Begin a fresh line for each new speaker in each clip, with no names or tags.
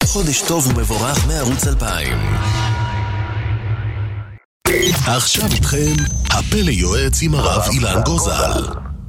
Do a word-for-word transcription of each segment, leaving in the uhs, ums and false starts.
חודש טוב ומבורך מערוץ אלפיים. עכשיו איתכם הפלא יועץ עם הרב אילן גוזל.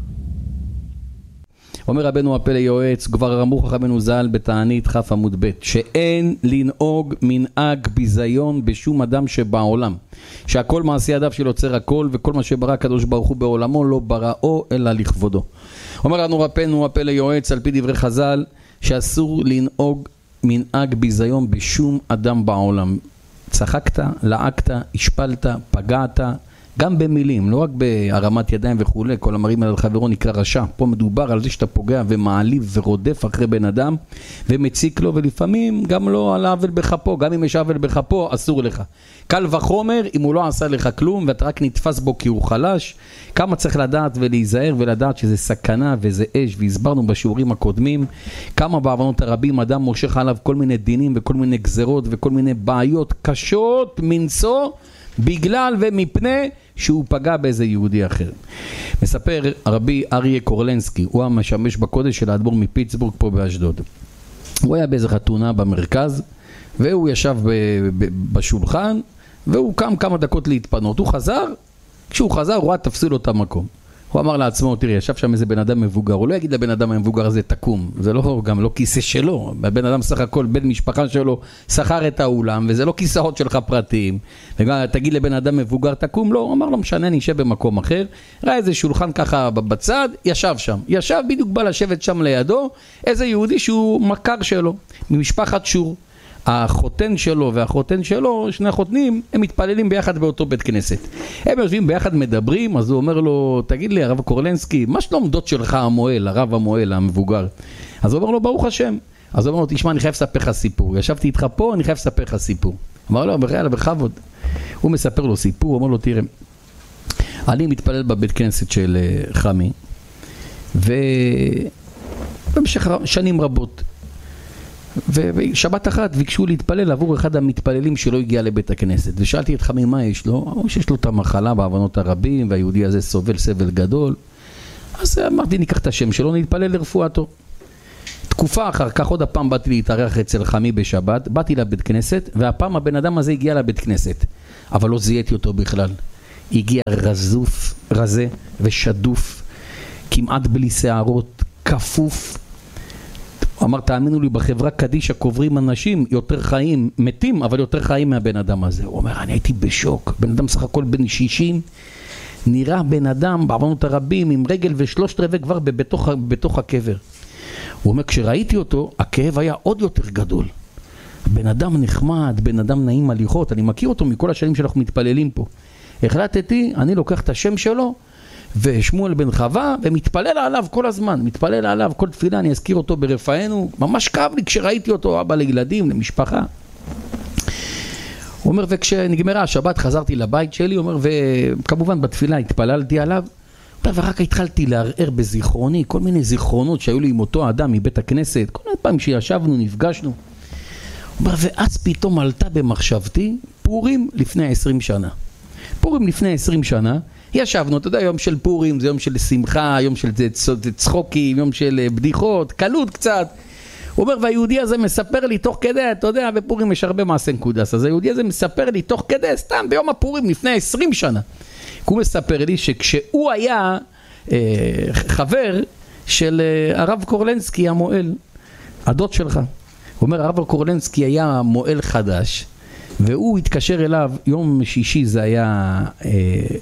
אומר רבנו הפלא יועץ, כבר אמרו חכמינו ז"ל בתענית כ' עמוד ב', שאין לנהוג מנהג ביזיון בשום אדם שבעולם, שהכל מעשי ידיו של יוצר הכל, וכל מה שברא הקדוש ברוך הוא בעולמו לא בראו אלא לכבודו. אומר לנו רבנו הפלא יועץ על פי דברי חז"ל, שאסור לנהוג מנהג ביזיון בשום אדם בעולם. צחקת, לעקת, השפלת, פגעת, גם במילים, לא רק בהרמת ידיים וכו', כל המרים על חברו נקרא רשע. פה מדובר על זה שאתה פוגע ומעליב ורודף אחרי בן אדם ומציק לו, ולפעמים גם לא על העוול בכפו, גם אם יש עוול בכפו אסור לך. קל וחומר אם הוא לא עשה לך כלום ואתה רק נתפס בו כי הוא חלש. כמה צריך לדעת ולהיזהר ולדעת שזה סכנה וזה אש, והסברנו בשיעורים הקודמים כמה בעוונות הרבים אדם מושך עליו כל מיני דינים וכל מיני גזרות וכל מיני בעיות קשות מנשוא, בגלל ומפני שהוא פגע באיזה יהודי אחר. מספר רבי אריה קורלנסקי, הוא המשמש בקודש של האדמו"ר מפיטסבורג פה באשדוד. הוא היה באיזה חתונה במרכז, והוא ישב ב- ב- בשולחן, והוא קם כמה דקות להתפנות. הוא חזר, כשהוא חזר הוא ראה תפסו לו את המקום. הוא אמר לעצמו, תראי, ישב שם איזה בן אדם מבוגר, הוא לא יגיד לבן אדם המבוגר הזה תקום, זה לא, גם לא כיסא שלו, הבן אדם סך הכל, בן משפחה שלו שכר את האולם, וזה לא כיסאות שלך פרטיים, וגם תגיד לבן אדם מבוגר תקום, לא, הוא אמר לו משנה, נשב במקום אחר, ראה איזה שולחן ככה בצד, ישב שם, ישב בדיוק בא לשבת שם לידו, איזה יהודי שהוא מכר שלו, ממשפחת שור, החותן שלו והחותן שלו, שני החותנים, הם מתפללים ביחד באותו בית כנסת. הם יושבים ביחד מדברים, אז הוא אומר לו, תגיד לי הרב קורלנסקי, מה שלומדות שלך המועל, הרב המועל המבוגר? אז הוא אומר לו, ברוך השם. אז הוא אומר לו, תשמע, אני חייב לספר לך סיפור. ישבתי איתך פה, אני חייב לספר לך סיפור. אמר לו, יאללה, בכבוד. הוא מספר לו סיפור, הוא אומר לו, תראה, אני מתפלל בבית כנסת של חמי, ובמשך שנים רבות, ושבת אחת ביקשו להתפלל עבור אחד המתפללים שלא הגיע לבית הכנסת, ושאלתי את חמי מה יש לו, או שיש לו את המחלה בעוונות הרבים והיהודי הזה סובל סבל גדול. אז אמרתי ניקח את השם שלו, נתפלל לרפואתו. תקופה אחר כך עוד הפעם באתי להתארח אצל חמי בשבת, באתי לבית כנסת, והפעם הבן אדם הזה הגיע לבית כנסת, אבל לא זיהיתי אותו בכלל. הגיע רזוף, רזה ושדוף, כמעט בלי שערות, כפוף. הוא אמר, תאמינו לי, בחברה קדישה קוברים אנשים יותר חיים, מתים, אבל יותר חיים מהבן אדם הזה. הוא אומר, אני הייתי בשוק. בן אדם סך הכל בן שישים, נראה בן אדם בעוונות הרבים, עם רגל ושלושת רבעי כבר בתוך, בתוך הקבר. הוא אומר, כשראיתי אותו, הכאב היה עוד יותר גדול. בן אדם נחמד, בן אדם נעים הליכות, אני מכיר אותו מכל השנים שאנחנו מתפללים פה. החלטתי, אני לוקח את השם שלו, ושמואל בן חווה, ומתפלל עליו כל הזמן, מתפלל עליו כל תפילה, אני אזכיר אותו ברפאנו, ממש כאב לי כשראיתי אותו, אבא לילדים, למשפחה. הוא אומר, וכשנגמרה השבת חזרתי לבית שלי, הוא אומר, וכמובן בתפילה התפללתי עליו, ורק התחלתי לערער בזיכרוני, כל מיני זיכרונות שהיו לי עם אותו אדם מבית הכנסת, כל מיני פעמים שישבנו, נפגשנו. הוא אומר, ואז פתאום עלתה במחשבתי, פורים לפני עשרים שנה. פורים לפני עשרים שנה, ישבנו, אתה יודע, יום של פורים, זה יום של שמחה, יום של צחוקים, יום של בדיחות, קלות קצת. הוא אומר, והיהודי הזה מספר לי תוך כדי, אתה יודע, בפורים יש הרבה מעשה נקודס, אז היהודי הזה מספר לי תוך כדי, סתם ביום הפורים לפני עשרים שנה. הוא מספר לי שכשהוא היה אה, חבר של אה, הרב קורלנסקי המועל, הדוד שלך. הוא אומר, הרב קורלנסקי היה מועל חדש, והוא התקשר אליו, יום שישי זה היה... אה,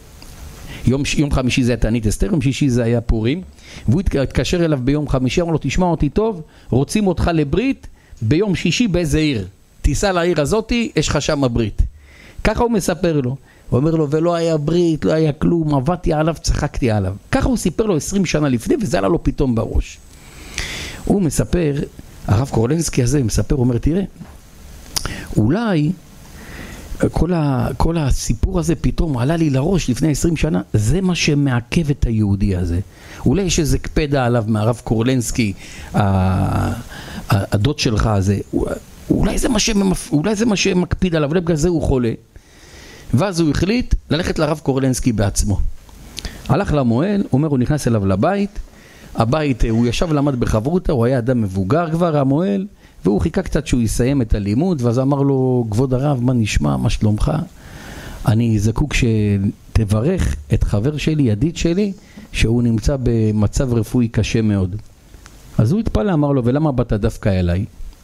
יום, יום חמישי זה היה תענית אסתר, יום שישי זה היה פורים, והוא התקשר אליו ביום חמישי, אמר לו, תשמע אותי טוב, רוצים אותך לברית ביום שישי באיזה עיר, תיסע לעיר הזאת, יש לך שם ברית. ככה הוא מספר לו, הוא אומר לו, ולא היה ברית, לא היה כלום, עבדתי עליו, צחקתי עליו. ככה הוא סיפר לו עשרים שנה לפני, וזה עלה לו פתאום בראש. הוא מספר, הרב קורלנסקי הזה מספר, הוא אומר, תראה, אולי כל, ה, כל הסיפור הזה פתאום עלה לי לראש לפני עשרים שנה, זה מה שמעכב את היהודי הזה. אולי יש איזה קפדה עליו מהרב קורלנסקי, הדוד שלך הזה, אולי זה מה, שמפ... אולי זה מה שמקפיד עליו, אולי בגלל זה הוא חולה. ואז הוא החליט ללכת לרב קורלנסקי בעצמו. הלך למועל, אומר, הוא נכנס אליו לבית, הבית, הוא ישב למד בחברותה, הוא היה אדם מבוגר כבר, המועל, והוא חיכה קצת שהוא יסיים את הלימוד, ואז אמר לו, כבוד הרב, מה נשמע, מה שלומך? אני זקוק שתברך את חבר שלי, ידיד שלי, שהוא נמצא במצב רפואי קשה מאוד. אז הוא התפלא, אמר לו, ולמה באת דווקא אליי?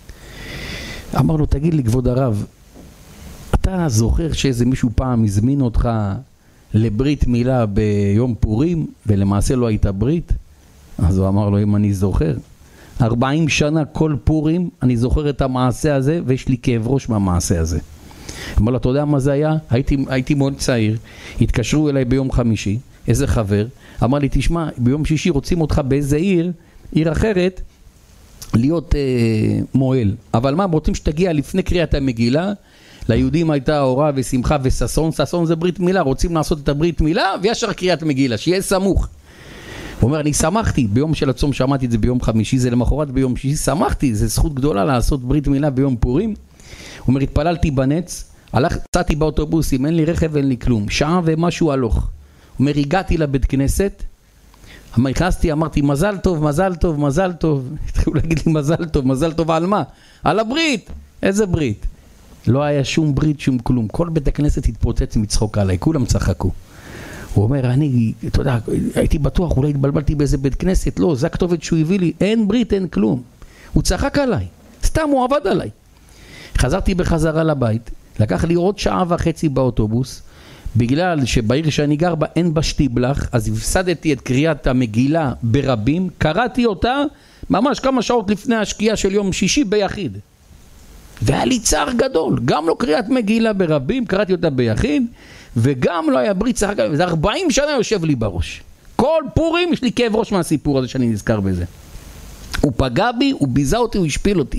אמר לו, תגיד לי, כבוד הרב, אתה זוכר שאיזה מישהו פעם הזמין אותך לברית מילה ביום פורים, ולמעשה לא הייתה ברית? אז הוא אמר לו, אם אני זוכר, ארבעים שנה כל פורים, אני זוכר את המעשה הזה, ויש לי כאב ראש מהמעשה הזה. אמר לו, אתה יודע מה זה היה? הייתי, הייתי מאוד צעיר, התקשרו אליי ביום חמישי, איזה חבר, אמר לי, תשמע, ביום שישי רוצים אותך באיזה עיר, עיר אחרת, להיות אה, מועל. אבל מה, רוצים שתגיע לפני קריאת המגילה, ליהודים הייתה אורה ושמחה וססון, ססון זה ברית מילה, רוצים לעשות את הברית מילה, וישר קריאת מגילה, שיהיה סמוך. הוא אומר, אני שמחתי, ביום של הצום שמעתי את זה ביום חמישי, זה למחרת ביום שישי, שמחתי, זה זכות גדולה לעשות ברית מילה ביום פורים. הוא אומר, התפללתי בנץ, הלך, צאתי באוטובוסים, אין לי רכב, אין לי כלום, שעה ומשהו הלוך. הוא אומר, הגעתי לבית כנסת, נכנסתי, אמרתי, מזל טוב, מזל טוב, מזל טוב. התחילו להגיד לי, מזל טוב, מזל טוב על מה? על הברית. איזה ברית? לא היה שום ברית, שום כלום. כל בית הכנסת התפוצץ מצחוק עליי, כולם צחקו. הוא אומר, אני, אתה יודע, הייתי בטוח, אולי התבלבלתי באיזה בית כנסת, לא, זה הכתובת שהוא הביא לי, אין ברית, אין כלום. הוא צחק עליי, סתם הוא עבד עליי. חזרתי בחזרה לבית, לקח לי עוד שעה וחצי באוטובוס, בגלל שבעיר שאני גר בה אין בה שטיבלח, אז הפסדתי את קריאת המגילה ברבים, קראתי אותה ממש כמה שעות לפני השקיעה של יום שישי ביחיד. והיה לי צער גדול, גם לא קריאת מגילה ברבים, קראתי אותה ביחיד, וגם לא היה ברית צחק, וזה ארבעים שנה יושב לי בראש. כל פורים יש לי כאב ראש מהסיפור הזה שאני נזכר בזה. הוא פגע בי, הוא ביזה אותי, הוא השפיל אותי.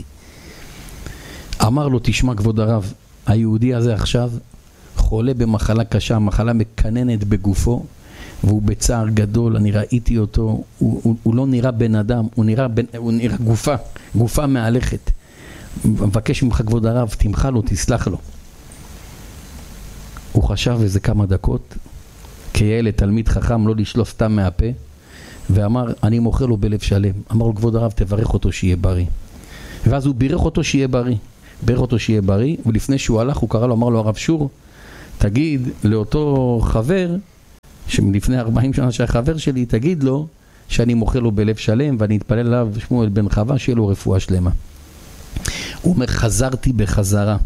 אמר לו, תשמע כבוד הרב, היהודי הזה עכשיו חולה במחלה קשה, מחלה מקננת בגופו, והוא בצער גדול, אני ראיתי אותו, הוא, הוא, הוא לא נראה בן אדם, הוא נראה, בן, הוא נראה גופה, גופה מהלכת. מבקש ממך כבוד הרב, תמחה לו, תסלח לו. הוא חשב איזה כמה דקות, כילד תלמיד חכם, לא לשלוף סתם מהפה, ואמר, אני מוכר לו בלב שלם. אמר לו, כבוד הרב, תברך אותו שיהיה בריא. ואז הוא בירך אותו שיהיה בריא. בירך אותו שיהיה בריא, ולפני שהוא הלך, הוא קרא לו, אמר לו, הרב שור, תגיד לאותו חבר, שמלפני ארבעים שנה שהחבר שלי, תגיד לו, שאני מוכר לו בלב שלם, ואני אתפלל עליו, שמואל בן חווה, שיהיה לו רפואה שלמה. הוא אומר, חזרתי בחזרה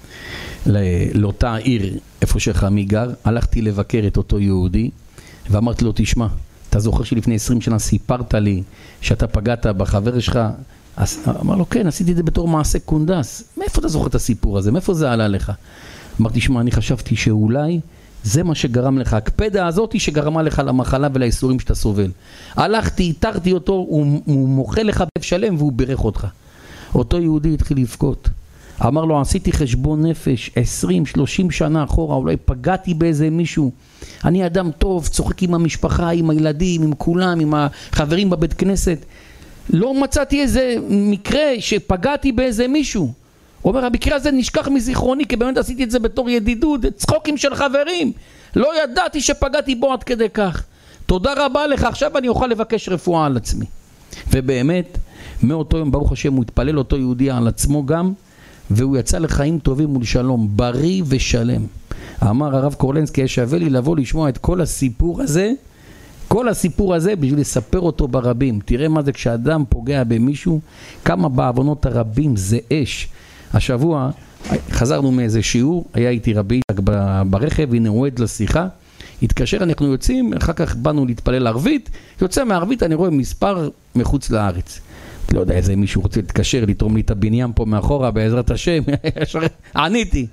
לאותה עיר, איפה שחמי גר, הלכתי לבקר את אותו יהודי, ואמרתי לו, תשמע, אתה זוכר שלפני עשרים שנה סיפרת לי, שאתה פגעת בחבר שלך, אז אמר לו, כן, עשיתי את זה בתור מעשה קונדס. מאיפה אתה זוכר את הסיפור הזה? מאיפה זה עלה לך? אמרתי, תשמע, אני חשבתי שאולי זה מה שגרם לך, הקפדה הזאת שגרמה לך למחלה ולאיסורים שאתה סובל. הלכתי, איתרתי אותו, הוא, הוא מוחה לך בלב שלם והוא בירך אותך. אותו יהודי התחיל לבכות. אמר לו, עשיתי חשבון נפש, עשרים שלושים שנה אחורה, אולי פגעתי באיזה מישהו. אני אדם טוב, צוחק עם המשפחה, עם הילדים, עם כולם, עם החברים בבית כנסת. לא מצאתי איזה מקרה שפגעתי באיזה מישהו. הוא אומר, המקרה הזה נשכח מזיכרוני, כי באמת עשיתי את זה בתור ידידות, צחוקים של חברים. לא ידעתי שפגעתי בו עד כדי כך. תודה רבה לך, עכשיו אני אוכל לבקש רפואה על עצמי. ובאמת, מאותו יום, ברוך השם, הוא התפלל אותו יהודי על עצמו גם, והוא יצא לחיים טובים ולשלום, בריא ושלם. אמר הרב קורלנסקי, שווה לי לבוא לשמוע את כל הסיפור הזה, כל הסיפור הזה בשביל לספר אותו ברבים. תראה מה זה כשאדם פוגע במישהו, כמה בעוונות הרבים זה אש. השבוע חזרנו מאיזה שיעור, היה איתי רבי ברכב, הנה הוא עד לשיחה, התקשר, אנחנו יוצאים, אחר כך באנו להתפלל ערבית, יוצא מהערבית אני רואה מספר מחוץ לארץ. לא יודע איזה מישהו רוצה להתקשר, לתרום לי את הבניין פה מאחורה בעזרת השם, עניתי.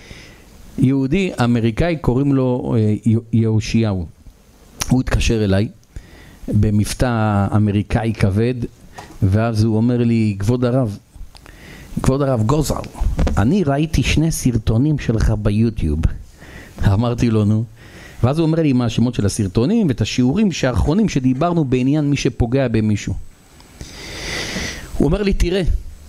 יהודי אמריקאי קוראים לו יאושיהו. הוא התקשר אליי במבטא אמריקאי כבד, ואז הוא אומר לי, כבוד הרב, כבוד הרב גוזל, אני ראיתי שני סרטונים שלך ביוטיוב. אמרתי לו, נו. ואז הוא אומר לי מה השמות של הסרטונים ואת השיעורים האחרונים שדיברנו בעניין מי שפוגע במישהו. הוא אומר לי, תראה,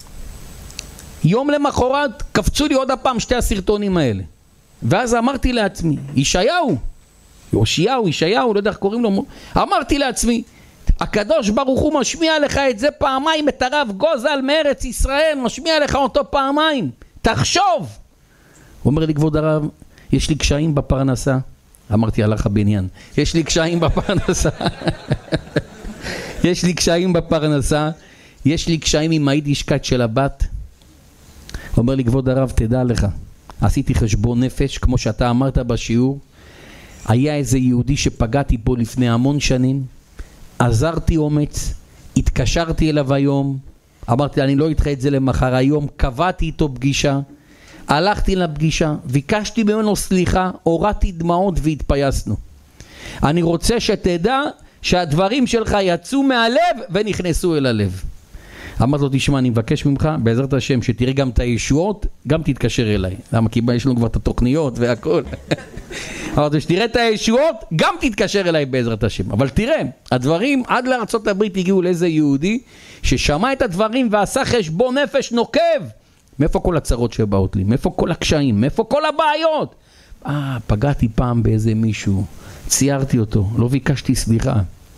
יום למחרת קפצו לי עוד הפעם שתי הסרטונים האלה. ואז אמרתי לעצמי, ישעיהו, יאושיהו, ישעיהו, לא יודע איך קוראים לו, אמרתי לעצמי, הקדוש ברוך הוא משמיע לך את זה פעמיים, את הרב גוזל מארץ ישראל, משמיע לך אותו פעמיים, תחשוב. הוא אומר לי, כבוד הרב, יש לי קשיים בפרנסה. אמרתי, הלך הבניין, יש לי קשיים בפרנסה. יש לי קשיים בפרנסה, יש לי קשיים עם היידישקייט של הבת. הוא אומר לי, כבוד הרב, תדע לך, עשיתי חשבון נפש, כמו שאתה אמרת בשיעור, היה איזה יהודי שפגעתי בו לפני המון שנים, עזרתי אומץ, התקשרתי אליו היום, אמרתי, אני לא אדחה את זה למחר היום, קבעתי איתו פגישה, הלכתי לפגישה, ביקשתי ממנו סליחה, הורדתי דמעות והתפייסנו. אני רוצה שתדע שהדברים שלך יצאו מהלב ונכנסו אל הלב. אמרתי לו, תשמע, אני מבקש ממך, בעזרת השם, שתראה גם את הישועות, גם תתקשר אליי. למה? כי יש לנו כבר את התוכניות והכל. אמרתי, שתראה את הישועות, גם תתקשר אליי בעזרת השם. אבל תראה, הדברים עד לארצות הברית הגיעו לאיזה יהודי, ששמע את הדברים ועשה חשבון נפש נוקב. מאיפה כל הצרות שבאות לי? מאיפה כל הקשיים? מאיפה כל הבעיות? אה, פגעתי פעם באיזה מישהו, ציירתי אותו, לא ביקשתי סליחה.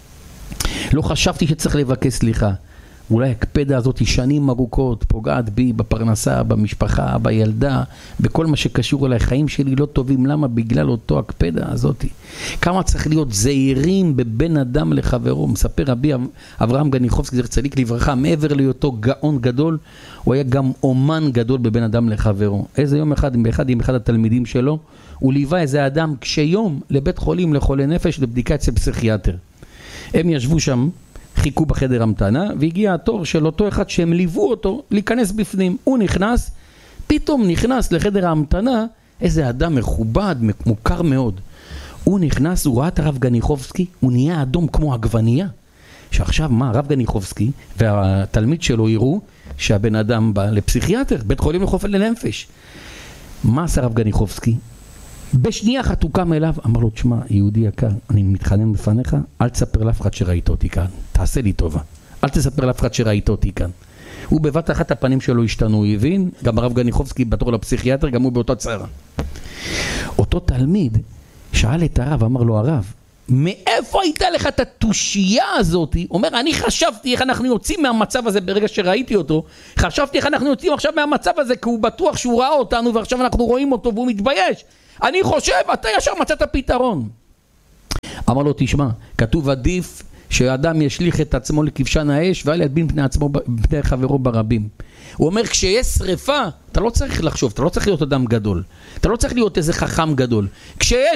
לא חשבתי שצריך לבקש סליחה. אולי הקפדה הזאת היא שנים ארוכות, פוגעת בי, בפרנסה, במשפחה, בילדה, בכל מה שקשור אליי. חיים שלי לא טובים, למה? בגלל אותו הקפדה הזאת. כמה צריך להיות זהירים בבין אדם לחברו. מספר רבי אברהם גניחובסקי, זכר צדיק לברכה, מעבר להיותו גאון גדול, הוא היה גם אומן גדול בבין אדם לחברו. איזה יום אחד, באחד עם אחד התלמידים שלו, הוא ליווה איזה אדם כשיום לבית חולים לחולי נפש לבדיקה אצל פסיכיאטר. הם ישבו שם, חיכו בחדר המתנה, והגיע התור של אותו אחד שהם ליוו אותו להיכנס בפנים. הוא נכנס, פתאום נכנס לחדר ההמתנה איזה אדם מכובד, מוכר מאוד. הוא נכנס, הוא ראה את הרב גניחובסקי, הוא נהיה אדום כמו עגבנייה. שעכשיו מה, הרב גניחובסקי והתלמיד שלו יראו שהבן אדם בא לפסיכיאטר, בית חולים לחופל לנפש. מה עשה הרב גניחובסקי? בשנייה אחת הוא קם אליו, אמר לו, תשמע, יהודי יקר, אני מתחנן בפניך, אל תספר לאף אחד שראית אותי כאן, תעשה לי טובה, אל תספר לאף אחד שראית אותי כאן. הוא בבת אחת הפנים שלו השתנו, הוא הבין, גם הרב גניחובסקי בתור לפסיכיאטר, גם הוא באותה צרה. אותו תלמיד שאל את הרב, אמר לו, הרב, מאיפה הייתה לך את התושייה הזאת? אומר, אני חשבתי איך אנחנו יוצאים מהמצב הזה ברגע שראיתי אותו, חשבתי איך אנחנו יוצאים עכשיו מהמצב הזה, כי הוא בטוח שהוא ראה אותנו, ועכשיו אנחנו רואים אותו והוא מתבייש. אני חושב, אתה ישר מצאת פתרון. אמר לו, תשמע, כתוב עדיף שאדם ישליך את עצמו לכבשן האש, ואל ידבין פני עצמו, פני חברו ברבים. הוא אומר, כשיש שריפה, אתה לא צריך לחשוב, אתה לא צריך להיות אדם גדול, אתה לא צריך להיות איזה חכם גדול. כשיש